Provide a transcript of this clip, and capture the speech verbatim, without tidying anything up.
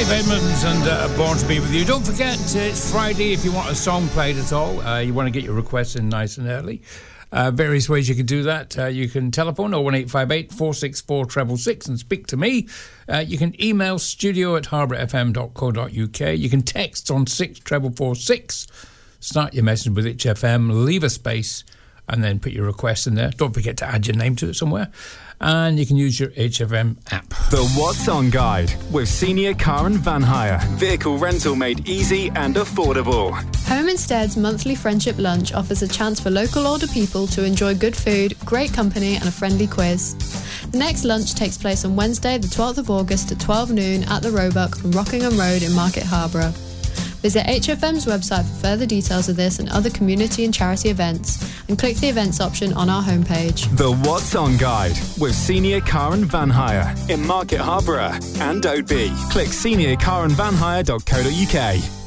Dave Edmonds and uh, Born to Be With You. Don't forget, uh, it's Friday. If you want a song played at all, uh, you want to get your requests in nice and early. Uh, various ways you can do that. Uh, you can telephone oh one eight five eight, four six four, six six six and speak to me. Uh, you can email studio at harbour f m dot co dot u k. You can text on six four four six. Start your message with H F M, leave a space, and then put your request in there. Don't forget to add your name to it somewhere. And you can use your H F M app. The What's On Guide with Senior Car and Van Hire. Vehicle rental made easy and affordable. Home Instead's monthly friendship lunch offers a chance for local older people to enjoy good food, great company and a friendly quiz. The next lunch takes place on Wednesday the twelfth of August at twelve noon at the Roebuck on Rockingham Road in Market Harborough. Visit H F M's website for further details of this and other community and charity events, and click the events option on our homepage. The What's On Guide with Senior Car and Van Hire in Market Harborough and Oadby. Click senior car and van hire dot co dot u k.